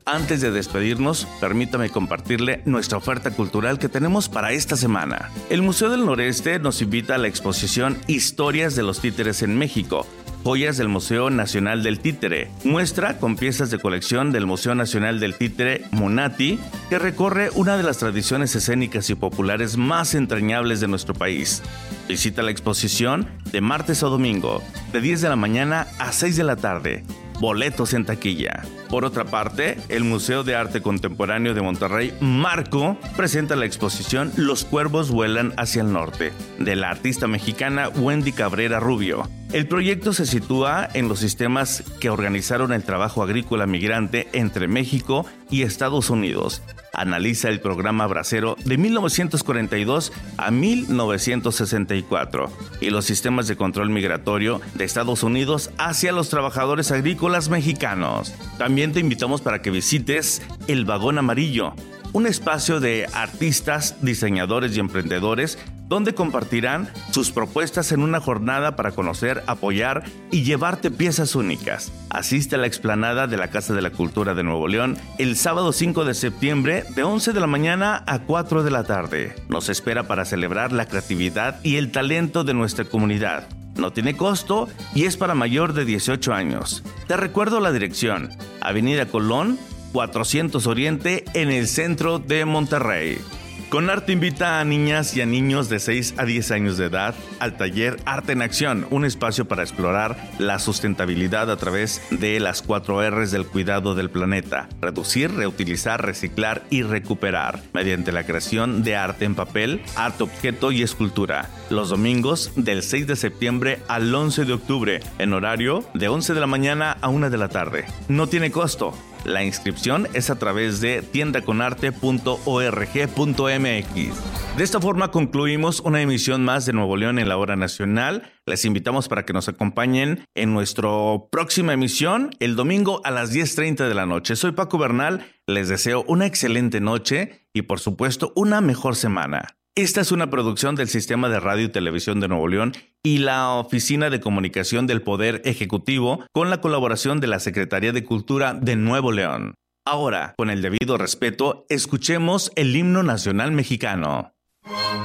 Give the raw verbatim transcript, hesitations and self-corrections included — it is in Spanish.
Antes de despedirnos, permítame compartirle nuestra oferta cultural que tenemos para esta semana. El Museo del Noreste nos invita a la exposición Historias de los Títeres en México, joyas del Museo Nacional del Títere, muestra con piezas de colección del Museo Nacional del Títere Munati, que recorre una de las tradiciones escénicas y populares más entrañables de nuestro país. Visita la exposición de martes a domingo, de diez de la mañana a seis de la tarde. Boletos en taquilla. Por otra parte, el Museo de Arte Contemporáneo de Monterrey, Marco, presenta la exposición Los Cuervos Vuelan hacia el Norte, de la artista mexicana Wendy Cabrera Rubio. El proyecto se sitúa en los sistemas que organizaron el trabajo agrícola migrante entre México y Estados Unidos. Analiza el programa bracero de mil novecientos cuarenta y dos a mil novecientos sesenta y cuatro y los sistemas de control migratorio de Estados Unidos hacia los trabajadores agrícolas mexicanos. También te invitamos para que visites El Vagón Amarillo, un espacio de artistas, diseñadores y emprendedores donde compartirán sus propuestas en una jornada para conocer, apoyar y llevarte piezas únicas. Asiste a la explanada de la Casa de la Cultura de Nuevo León el sábado cinco de septiembre de once de la mañana a cuatro de la tarde. Nos espera para celebrar la creatividad y el talento de nuestra comunidad. No tiene costo y es para mayor de dieciocho años. Te recuerdo la dirección: Avenida Colón, cuatrocientos Oriente, en el centro de Monterrey. Conarte invita a niñas y a niños de seis a diez años de edad al taller Arte en Acción, un espacio para explorar la sustentabilidad a través de las cuatro R's del cuidado del planeta: reducir, reutilizar, reciclar y recuperar, mediante la creación de arte en papel, arte objeto y escultura. Los domingos del seis de septiembre al once de octubre, en horario de once de la mañana a una de la tarde. No tiene costo. La inscripción es a través de tienda con arte punto org punto m x. De esta forma concluimos una emisión más de Nuevo León en la Hora Nacional. Les invitamos para que nos acompañen en nuestra próxima emisión el domingo a las diez treinta de la noche. Soy Paco Bernal, les deseo una excelente noche y por supuesto una mejor semana. Esta es una producción del Sistema de Radio y Televisión de Nuevo León y la Oficina de Comunicación del Poder Ejecutivo con la colaboración de la Secretaría de Cultura de Nuevo León. Ahora, con el debido respeto, escuchemos el himno nacional mexicano.